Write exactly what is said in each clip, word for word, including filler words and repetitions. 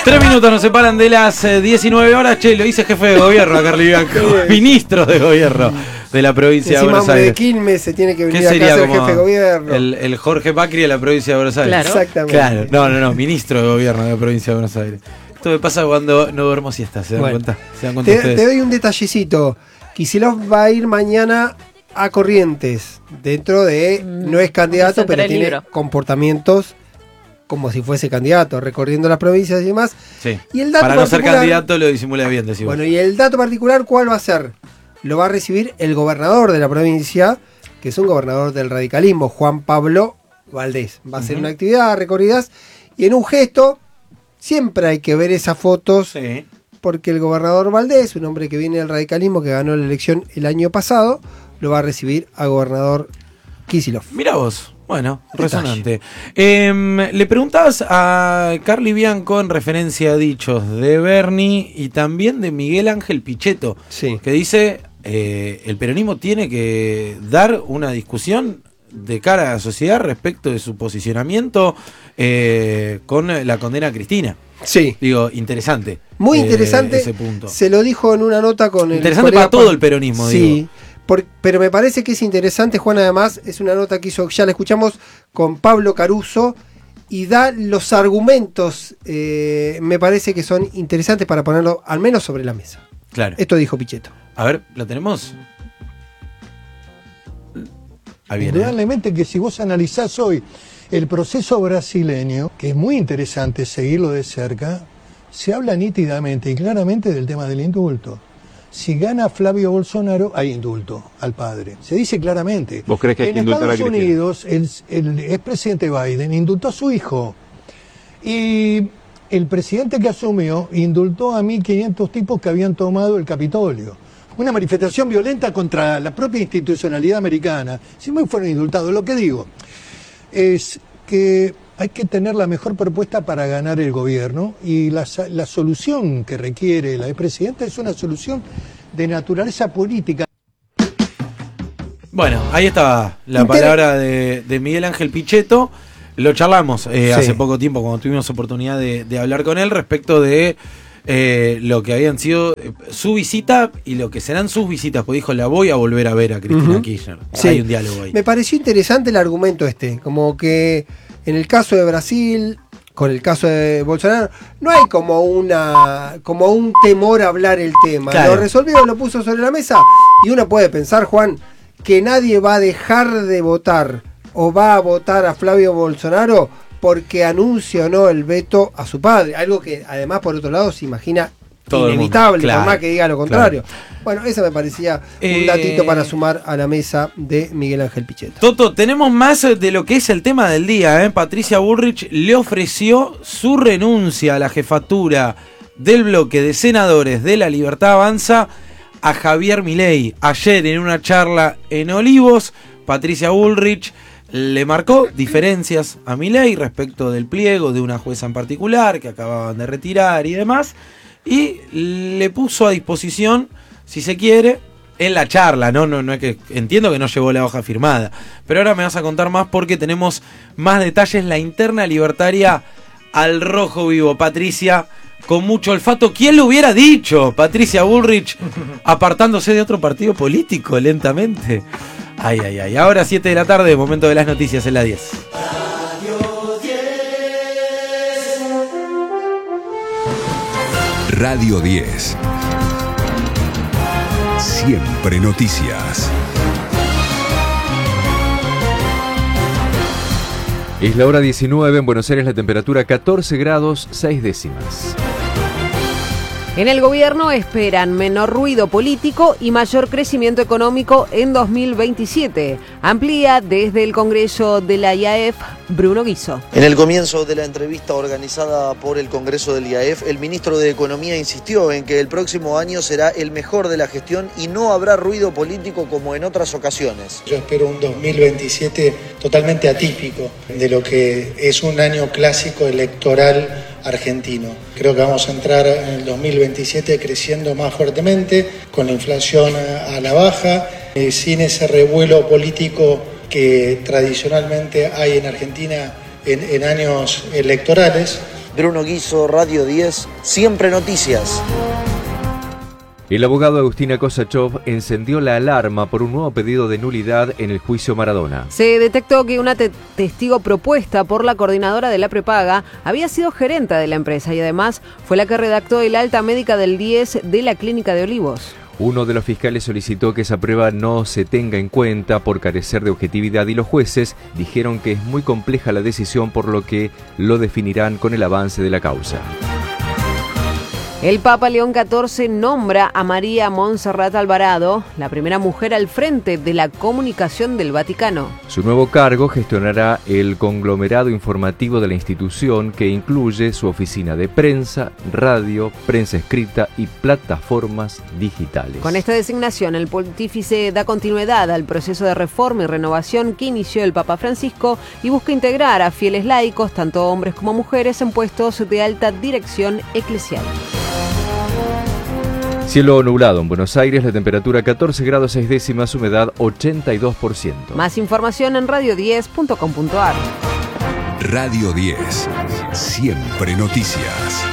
Tres minutos nos separan de las eh, diecinueve horas. Che, lo hice jefe de gobierno a Carly Bianco, ministro de gobierno de la provincia Encima, de Buenos hombre Aires. de Quilmes se tiene que venir ¿Qué acá a sería ser como jefe de gobierno. El, el Jorge Macri de la provincia de Buenos Aires? Claro. Exactamente. Claro, no, no, no, ministro de gobierno de la provincia de Buenos Aires. Esto me pasa cuando no duermo siesta, ¿se dan Bueno. cuenta? ¿Se dan cuenta Te, ustedes? te doy un detallecito. Kicillof va a ir mañana a Corrientes. Dentro de, Mm, no es candidato, un pero del tiene libro. comportamientos como si fuese candidato, recorriendo las provincias y demás. Sí. Y el dato Para no ser particular- candidato lo disimula bien, decimos. Bueno, y el dato particular, ¿cuál va a ser? Lo va a recibir el gobernador de la provincia, que es un gobernador del radicalismo, Juan Pablo Valdés. Va a hacer Ujú. una actividad, recorridas, y en un gesto, siempre hay que ver esas fotos, Sí. porque el gobernador Valdés, un hombre que viene del radicalismo, que ganó la elección el año pasado, lo va a recibir al gobernador Kicillof. Mira vos. Bueno, Detalle. resonante. Eh, le preguntabas a Carly Bianco en referencia a dichos de Bernie y también de Miguel Ángel Pichetto, Sí. que dice eh, el peronismo tiene que dar una discusión de cara a la sociedad respecto de su posicionamiento eh, con la condena a Cristina. Sí. Digo, interesante. Muy eh, interesante. ese punto. Se lo dijo en una nota con el Interesante colega para todo Juan- el peronismo, Sí. digo. Por- pero me parece que es interesante, Juan, además, es una nota que hizo, ya la escuchamos con Pablo Caruso, y da los argumentos, eh, me parece que son interesantes para ponerlo al menos sobre la mesa. Claro. Esto dijo Pichetto. A ver, ¿lo tenemos? Ahí viene. Indudablemente que si vos analizás hoy el proceso brasileño, que es muy interesante seguirlo de cerca, se habla nítidamente y claramente del tema del indulto. Si gana Flavio Bolsonaro, hay indulto al padre. Se dice claramente. ¿Vos crees que hay en que indultar a Estados Cristina? Unidos, el, el expresidente Biden indultó a su hijo. Y el presidente que asumió indultó a mil quinientos tipos que habían tomado el Capitolio. Una manifestación violenta contra la propia institucionalidad americana. Si muy fueron indultados. Lo que digo es que hay que tener la mejor propuesta para ganar el gobierno, y la, la solución que requiere la expresidenta es una solución de naturaleza política. Bueno, ahí estaba la Inter- palabra de, de Miguel Ángel Pichetto. Lo charlamos eh, Sí. hace poco tiempo cuando tuvimos oportunidad de, de hablar con él respecto de eh, lo que habían sido eh, su visita y lo que serán sus visitas. Pues dijo, la voy a volver a ver a Cristina Ujú. Kirchner. Sí. Hay un diálogo ahí. Me pareció interesante el argumento este, como que en el caso de Brasil, con el caso de Bolsonaro, no hay como una como un temor a hablar el tema. Claro. Lo resolvió, lo puso sobre la mesa, y uno puede pensar, Juan, que nadie va a dejar de votar o va a votar a Flavio Bolsonaro porque anuncia o no el veto a su padre. Algo que además, por otro lado, se imagina Todo el mundo, inevitable, claro, por más que diga lo contrario. Bueno, eso me parecía Eh, un datito para sumar a la mesa de Miguel Ángel Pichetto. Toto, tenemos más de lo que es el tema del día. ¿eh? Patricia Bullrich le ofreció su renuncia a la jefatura del bloque de senadores de La Libertad Avanza a Javier Milei. Ayer, en una charla en Olivos, Patricia Bullrich le marcó diferencias a Milei respecto del pliego de una jueza en particular que acababan de retirar y demás, y le puso a disposición, si se quiere, en la charla, no, no, no es que entiendo que no llevó la hoja firmada, pero ahora me vas a contar más porque tenemos más detalles. La interna libertaria al rojo vivo, Patricia, con mucho olfato. ¿Quién lo hubiera dicho? Patricia Bullrich apartándose de otro partido político lentamente. Ay, ay, ay. Ahora siete de la tarde, momento de las noticias en la diez. Radio diez. Siempre noticias. Es la hora diecinueve, en Buenos Aires la temperatura catorce grados seis décimas. En el gobierno esperan menor ruido político y mayor crecimiento económico en dos mil veintisiete. Amplía desde el Congreso de la I A F, Bruno Guiso. En el comienzo de la entrevista organizada por el Congreso del I A F, el ministro de Economía insistió en que el próximo año será el mejor de la gestión y no habrá ruido político como en otras ocasiones. Yo espero un dos mil veintisiete totalmente atípico de lo que es un año clásico electoral argentino. Creo que vamos a entrar en el dos mil veintisiete creciendo más fuertemente, con la inflación a la baja, eh, sin ese revuelo político que tradicionalmente hay en Argentina en, en años electorales. Bruno Guiso, Radio diez, Siempre Noticias. El abogado Agustín Akosachov encendió la alarma por un nuevo pedido de nulidad en el juicio Maradona. Se detectó que una te- testigo propuesta por la coordinadora de la prepaga había sido gerenta de la empresa y además fue la que redactó el alta médica del diez de la Clínica de Olivos. Uno de los fiscales solicitó que esa prueba no se tenga en cuenta por carecer de objetividad y los jueces dijeron que es muy compleja la decisión, por lo que lo definirán con el avance de la causa. El Papa León catorce nombra a María Montserrat Alvarado, la primera mujer al frente de la comunicación del Vaticano. Su nuevo cargo gestionará el conglomerado informativo de la institución, que incluye su oficina de prensa, radio, prensa escrita y plataformas digitales. Con esta designación, el pontífice da continuidad al proceso de reforma y renovación que inició el Papa Francisco y busca integrar a fieles laicos, tanto hombres como mujeres, en puestos de alta dirección eclesial. Cielo nublado en Buenos Aires, la temperatura catorce grados seis décimas, humedad ochenta y dos por ciento. Más información en radio diez punto com punto ar. Radio diez, Siempre Noticias.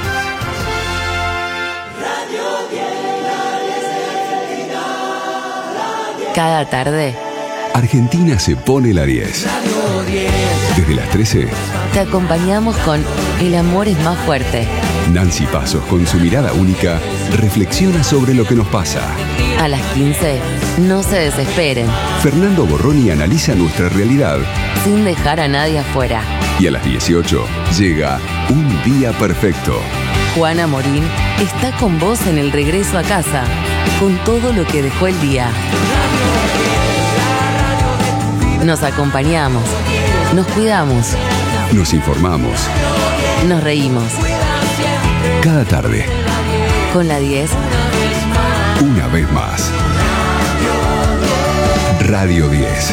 Cada tarde Argentina se pone la diez. Desde las trece, te acompañamos con El amor es más fuerte. Nancy Pasos, con su mirada única, reflexiona sobre lo que nos pasa. A las quince, no se desesperen, Fernando Borroni analiza nuestra realidad. sin dejar a nadie afuera. Y a las dieciocho llega Un Día Perfecto. Juana Morín está con vos en el regreso a casa, con todo lo que dejó el día. Nos acompañamos, nos cuidamos, Nos informamos. nos reímos. Cada tarde, Con la diez, una vez más. Radio diez.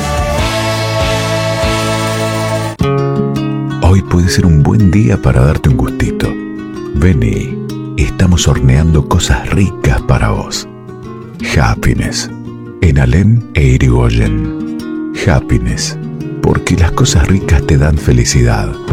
Hoy puede ser un buen día para darte un gustito. Vení, estamos horneando cosas ricas para vos. Happiness, en Alem e Irigoyen. Happiness, porque las cosas ricas te dan felicidad.